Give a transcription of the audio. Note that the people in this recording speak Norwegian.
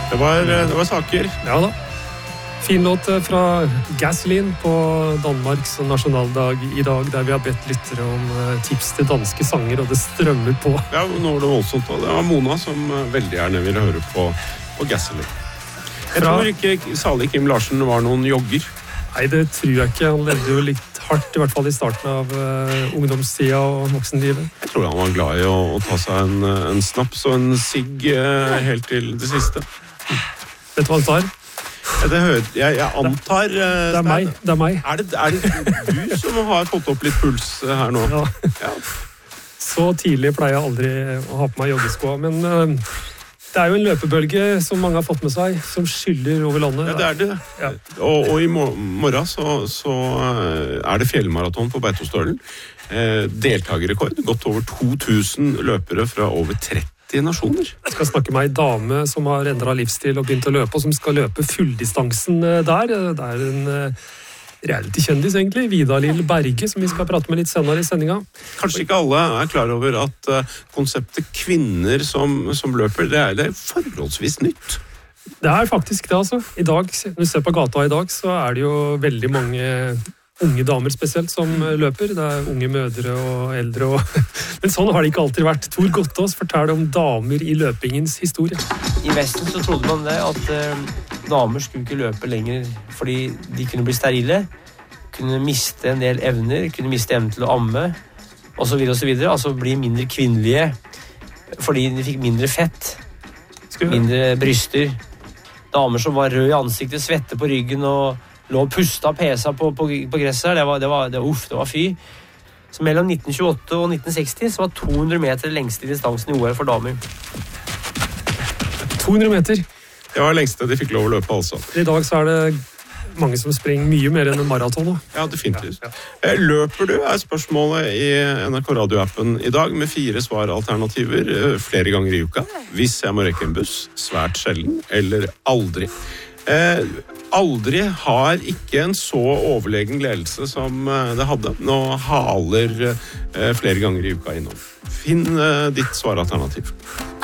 Det var saker. Ja da. Fin låt fra Gasoline på Danmarks nasjonaldag i dag, der vi har bedt lyttere om tips til danske sanger, og det strømmer på. Ja, nå var det voldsomt. Det var Mona som veldig gjerne ville høre på Gasoline. Jeg tror ikke salig Kim Larsen var noen jogger. Nei, det tror jeg ikke. Han levde jo litt hardt, i hvert fall i starten av ungdomstida og voksenlivet. Jeg tror han var glad i å ta seg en snaps og en sigg helt til det siste. Vet du hva han tar? Jeg antar... Det er meg. Er det du som har fått opp litt puls her nå? Ja. Så tidlig pleier jeg aldri å ha på meg joggeskoa, men det er jo en løpebølge som mange har fått med seg, som skyller over landet. Ja, det er det. Ja. Og i morgen så er det fjellmaraton på Beitostølen. Deltagerrekord, godt over 2000 løpere fra over 30 nasjoner. Jeg skal snakke med en dame som har endret livsstil og begynt å løpe, og som skal løpe fulldistansen der. Det er en reality-kjendis egentlig, Vidar-Lill Berge, som vi skal prate med litt senere i sendinga. Kanskje ikke alle er klar over at konseptet kvinner som løper, det er forholdsvis nytt. Det er faktisk det, altså. I dag, når vi ser på gata i dag, så er det jo veldig mange unge damer spesielt som løper. Det er unge mødre og eldre. Men sånn har det ikke alltid vært. Tor Gottaas forteller om damer i løpingens historie. I Vesten så trodde man det at damer skulle ikke løpe lenger fordi de kunne bli sterile, kunne miste en del evner, kunne miste evnen til å amme, og så videre og så videre. Altså bli mindre kvinnelige fordi de fikk mindre fett, mindre bryster. Damer som var røde i ansiktet, svette på ryggen og lå og pusta pesa på gresset her, det var fy. Så mellom 1928 og 1960 så var 200 meter lengste distansen i OL for damer. 200 meter? Det var lengste de fikk lov å løpe, altså. I dag så er det mange som springer mye mer enn en maraton. Ja, definitivt. Ja. Løper du, er spørsmålet i NRK Radio-appen i dag, med 4 svaralternativer flere ganger i uka. Hvis jeg må rekke en buss, svært sjelden, eller aldri. Aldri har ikke en så overlegen ledelse som det hadde. Nå haler flere ganger i uka innom. Finn ditt svaralternativ.